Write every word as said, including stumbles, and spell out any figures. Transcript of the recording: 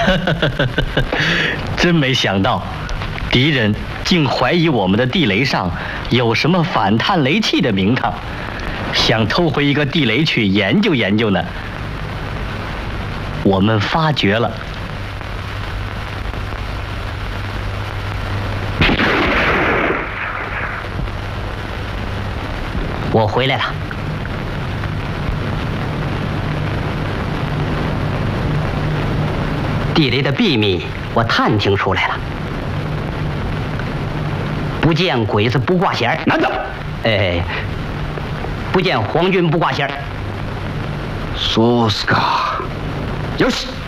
真没想到，敌人竟怀疑我们的地雷上有什么反探雷器的名堂，想偷回一个地雷去研究研究呢。我们发觉了。我回来了。地雷的秘密我探听出来了。不见鬼子不挂弦， 难道？ 哎，不见皇军不挂弦。 そうっすか。よし。